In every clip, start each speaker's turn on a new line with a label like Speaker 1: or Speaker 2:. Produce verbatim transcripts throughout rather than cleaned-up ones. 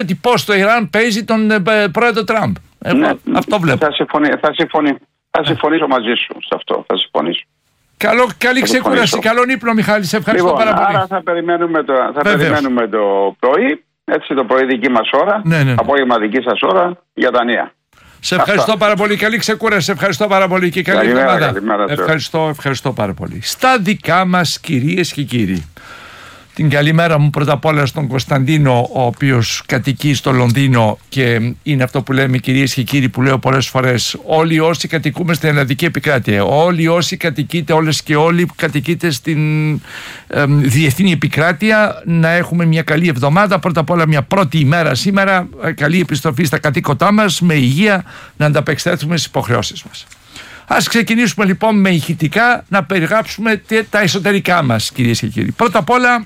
Speaker 1: ότι πώς το Ιράν παίζει τον ε, πρόεδρο Τραμπ. Εγώ
Speaker 2: ναι,
Speaker 1: αυτό βλέπω.
Speaker 2: Θα, συμφωνεί, θα, συμφωνεί, θα συμφωνήσω μαζί σου σε αυτό. Θα συμφωνήσω.
Speaker 1: Καλό, καλή ξεκούραση, καλό ύπνο, Μιχάλη. Σε ευχαριστώ
Speaker 2: λοιπόν,
Speaker 1: πάρα πολύ.
Speaker 2: Άρα θα περιμένουμε το, θα περιμένουμε το πρωί, έτσι το πρωί δική μας ώρα,
Speaker 1: ναι, ναι, ναι.
Speaker 2: απόγευμα δική σας ώρα για τα νέα.
Speaker 1: Σε ευχαριστώ Αυτά. πάρα πολύ. Καλή ξεκούραση. Σε ευχαριστώ πάρα πολύ και καλή εβδομάδα. Ευχαριστώ, ευχαριστώ πάρα πολύ. Στα δικά μας, κυρίες και κύριοι. Την καλημέρα μου πρώτα απ' όλα στον Κωνσταντίνο, ο οποίος κατοικεί στο Λονδίνο, και είναι αυτό που λέμε, κυρίες και κύριοι, που λέω πολλές φορές: όλοι όσοι κατοικούμε στην Ελλαδική επικράτεια, όλοι όσοι κατοικείτε, όλες και όλοι που κατοικείτε στην ε, διεθνή επικράτεια, να έχουμε μια καλή εβδομάδα. Πρώτα απ' όλα μια πρώτη ημέρα σήμερα, καλή επιστροφή στα κατοίκοντά μας, με υγεία, να ανταπεξέλθουμε στις υποχρεώσεις μας. Ας ξεκινήσουμε λοιπόν με ηχητικά να περιγράψουμε τα εσωτερικά μας, κυρίες και κύριοι. Πρώτα απ' όλα,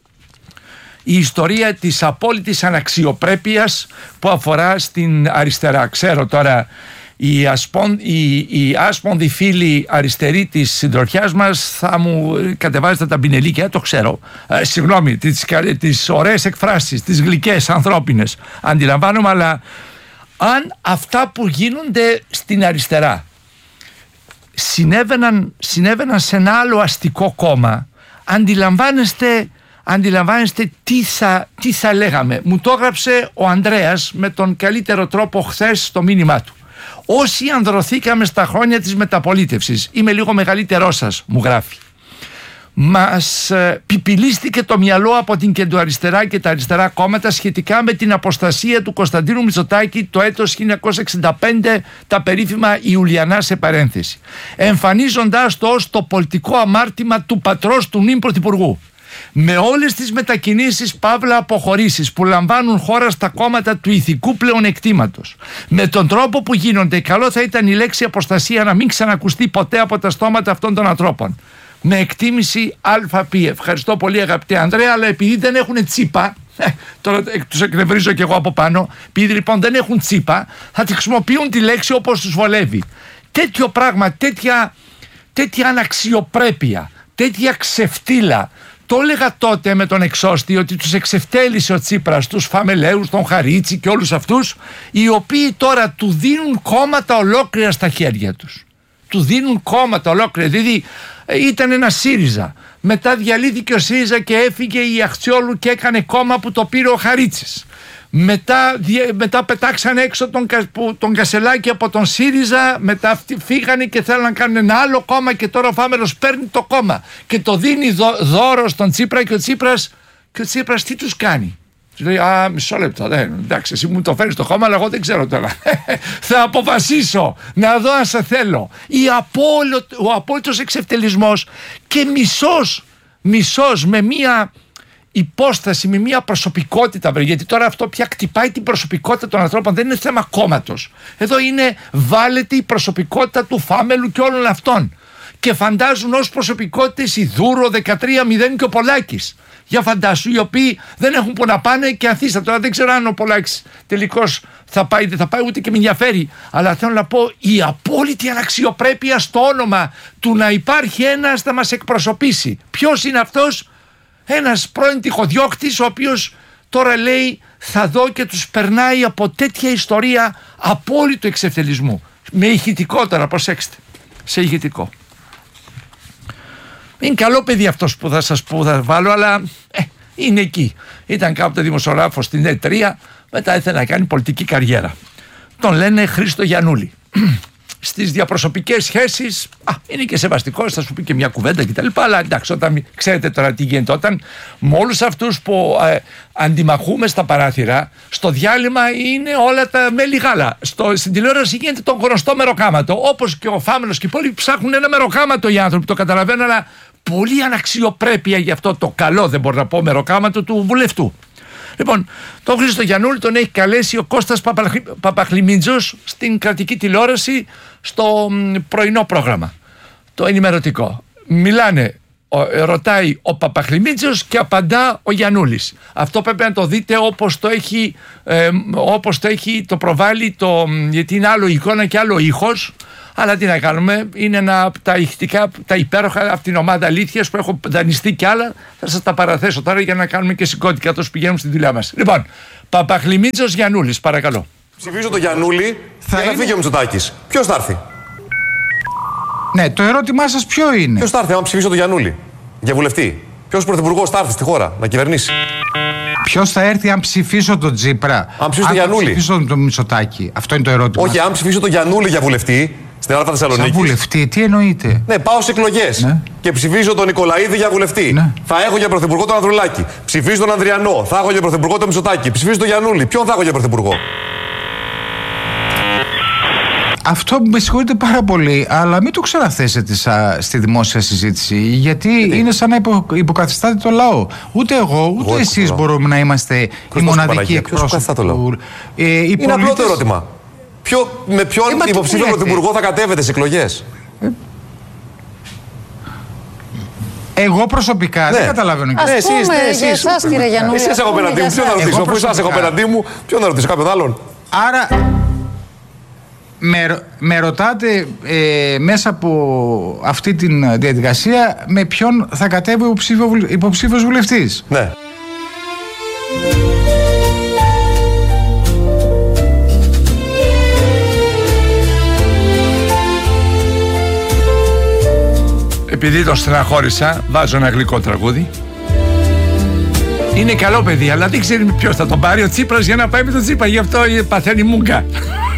Speaker 1: η ιστορία της απόλυτης αναξιοπρέπειας που αφορά στην αριστερά. Ξέρω τώρα, οι, ασπον, οι, οι άσπονδοι φίλοι αριστεροί της συντροφιάς μας θα μου κατεβάζετε τα πινελίκια, το ξέρω. Ε, συγγνώμη, τις, τις ωραίες εκφράσεις, τις γλυκές, ανθρώπινες, αντιλαμβάνομαι, αλλά αν αυτά που γίνονται στην αριστερά συνέβαιναν, συνέβαιναν σε ένα άλλο αστικό κόμμα, αντιλαμβάνεστε, αντιλαμβάνεστε τι, θα, τι θα λέγαμε. Μου το έγραψε ο Ανδρέας με τον καλύτερο τρόπο χθες στο μήνυμά του. Όσοι ανδρωθήκαμε στα χρόνια της μεταπολίτευσης, είμαι λίγο μεγαλύτερός σας, μου γράφει, μας ε, πιπιλίστηκε το μυαλό από την κεντροαριστερά και τα αριστερά κόμματα σχετικά με την αποστασία του Κωνσταντίνου Μητσοτάκη το έτος χίλια εννιακόσια εξήντα πέντε, τα περίφημα Ιουλιανά σε παρένθεση, εμφανίζοντάς το ως το πολιτικό αμάρτημα του πατρός του νυν πρωθυπουργού. Με όλες τις μετακινήσεις παύλα αποχωρήσεις που λαμβάνουν χώρα στα κόμματα του ηθικού πλεονεκτήματος, με τον τρόπο που γίνονται, καλό θα ήταν η λέξη αποστασία να μην ξανακουστεί ποτέ από τα στόματα αυτών των ανθρώπων. Με εκτίμηση ΑΠ. Ευχαριστώ πολύ, αγαπητέ Ανδρέα, αλλά επειδή δεν έχουν τσίπα, ε, τώρα τους εκνευρίζω κι εγώ από πάνω, επειδή λοιπόν δεν έχουν τσίπα, θα τη χρησιμοποιούν τη λέξη όπως τους βολεύει. Τέτοιο πράγμα, τέτοια, τέτοια αναξιοπρέπεια, τέτοια ξεφτύλα. Το έλεγα τότε με τον εξώστη ότι τους εξευτέλισε ο Τσίπρας, τους Φαμελαίους, τον Χαρίτσι και όλους αυτούς, οι οποίοι τώρα του δίνουν κόμματα ολόκληρα στα χέρια τους. Του δίνουν κόμματα ολόκληρα. Δηλαδή ήταν ένα ΣΥΡΙΖΑ. Μετά διαλύθηκε ο ΣΥΡΙΖΑ και έφυγε η Αχτσιόλου και έκανε κόμμα που το πήρε ο Χαρίτσης. Μετά, μετά πετάξαν έξω τον, τον Κασελάκη από τον ΣΥΡΙΖΑ, μετά αυτοί φύγανε και θέλουν να κάνουν ένα άλλο κόμμα και τώρα ο Φάμελος παίρνει το κόμμα και το δίνει δω, δώρο στον Τσίπρα και ο Τσίπρας, και ο Τσίπρας τι τους κάνει? Του λέει: α, μισό λεπτό, δεν, εντάξει, εσύ μου το φέρεις το κόμμα, αλλά εγώ δεν ξέρω τώρα. Θα αποφασίσω να δω αν σε θέλω. Η απόλυτο, ο απόλυτος εξευτελισμός και μισός, μισός με μία υπόσταση, με μια προσωπικότητα, γιατί τώρα αυτό πια κτυπάει την προσωπικότητα των ανθρώπων, δεν είναι θέμα κόμματος. Εδώ είναι, βάλετε η προσωπικότητα του Φάμελου και όλων αυτών. Και φαντάζουν ως προσωπικότητες η Δούρο, δεκατρία μηδέν και ο Πολάκης. Για φαντάσου, οι οποίοι δεν έχουν που να πάνε και αθίστατα. Τώρα δεν ξέρω αν ο Πολάκης τελικώς θα πάει, δεν θα πάει, ούτε και με ενδιαφέρει. Αλλά θέλω να πω, η απόλυτη αναξιοπρέπεια στο όνομα του να υπάρχει ένας να μας εκπροσωπήσει. Ποιος είναι αυτός? Ένας πρώην τυχοδιώκτης, ο οποίος τώρα λέει θα δω, και τους περνάει από τέτοια ιστορία απόλυτου εξευτελισμού. Με ηχητικό τώρα, προσέξτε. Σε ηχητικό. Είναι καλό παιδί αυτός που θα σας που θα βάλω, αλλά ε, είναι εκεί. Ήταν κάποτε δημοσιογράφος στην Ε τρία, μετά ήθελε να κάνει πολιτική καριέρα. Τον λένε Χρήστο Γιαννούλη. Στις διαπροσωπικές σχέσεις α, είναι και σεβαστικός, θα σου πει και μια κουβέντα κτλ. Αλλά εντάξει, όταν ξέρετε τώρα τι γίνεται, όταν με όλους αυτούς που ε, αντιμαχούμε στα παράθυρα, στο διάλειμμα είναι όλα τα μέλι γάλα. Στο, στην τηλεόραση γίνεται το γνωστό μεροκάματο. Όπως και ο Φάμελος και οι υπόλοιποι ψάχνουν ένα μεροκάματο οι άνθρωποι, το καταλαβαίνω, αλλά πολύ αναξιοπρέπεια γι' αυτό το καλό, δεν μπορώ να πω, μεροκάματο του βουλευτού. Λοιπόν, τον Χρήστο Γιαννούλη τον έχει καλέσει ο Κώστας Παπαχλημίτζος στην κρατική τηλεόραση στο πρωινό πρόγραμμα, το ενημερωτικό. Μιλάνε, ρωτάει ο Παπαχλημίτζος και απαντά ο Γιαννούλης. Αυτό πρέπει να το δείτε όπως το έχει, ε, όπως το, έχει το προβάλλει, το, γιατί είναι άλλο εικόνα και άλλο ήχος. Αλλά τι να κάνουμε, είναι ένα από τα ηχητικά, τα υπέροχα από την ομάδα Αλήθειας που έχω δανειστεί κι άλλα. Θα σας τα παραθέσω τώρα για να κάνουμε και σηκώτη καθώς πηγαίνουμε στη δουλειά μας. Λοιπόν, Παπαχλημίτσος Γιαννούλης, παρακαλώ.
Speaker 3: Ψηφίζω το Γιαννούλη θα για να φύγει ο Μητσοτάκης. Ποιος θα έρθει?
Speaker 4: Ναι, το ερώτημά σας ποιο είναι?
Speaker 3: Ποιος θα έρθει άμα ψηφίσω το Γιαννούλη για βουλευτή? Ποιος πρωθυπουργός θα έρθει στη χώρα να κυβερνήσει?
Speaker 4: Ποιος θα έρθει αν ψηφίσω τον Τζίπρα?
Speaker 3: Αν ψηφίσω τον Γιαννούλη.
Speaker 4: Αν ψηφίσω τον Μητσοτάκη. Αυτό είναι το ερώτημα.
Speaker 3: Όχι, αν ψηφίσω τον Γιαννούλη για βουλευτή στην Ελλάδα Θεσσαλονίκη.
Speaker 4: Σαν βουλευτή, τι εννοείτε?
Speaker 3: Ναι, πάω σε εκλογές ναι. και ψηφίζω τον Νικολαίδη για βουλευτή. Ναι. Θα έχω για πρωθυπουργό τον Ανδρουλάκη. Ψηφίζω τον Ανδριανό. Θα έχω για πρωθυπουργό τον Μητσοτάκη. Ψηφίζω τον Γιαννούλη. Ποιον θα έχω για πρωθυπουργό?
Speaker 4: Αυτό με συγχωρείτε πάρα πολύ, αλλά μην το ξαναθέσετε στη δημόσια συζήτηση, γιατί ναι. είναι σαν να υπο, υποκαθιστάτε το λαό. Ούτε εγώ, ούτε εσείς μπορούμε να είμαστε οι μοναδικοί εκπρόσωποι.
Speaker 3: Ε, είναι πολίτες... απλό το ερώτημα. Ποιο, με ποιον ε, υποψήφιο πρωθυπουργό θα κατέβετε σε εκλογές? Ε,
Speaker 4: εγώ προσωπικά ναι. δεν καταλαβαίνω.
Speaker 5: Ας ναι, πούμε, εσείς, ναι, εσείς, εσείς, εσάς, κύριε Γιαννούλη.
Speaker 3: Εσείς έχω απέναντί μου, ποιον να ρωτήσω? Αφού εσάς έχω απέναντί μου, ποιον να ρωτήσω? Κάποιον άλλον?
Speaker 4: Άρα... Με, με ρωτάτε ε, μέσα από αυτή τη διαδικασία με ποιον θα κατέβει ο υποψήφιος βουλευτής.
Speaker 3: Ναι.
Speaker 1: Επειδή το στεναχώρησα, βάζω ένα γλυκό τραγούδι. Είναι καλό παιδί, αλλά δεν ξέρει ποιος θα τον πάρει ο Τσίπρας για να πάει με τον Τσίπρα. Γι' αυτό παθαίνει μούγκα.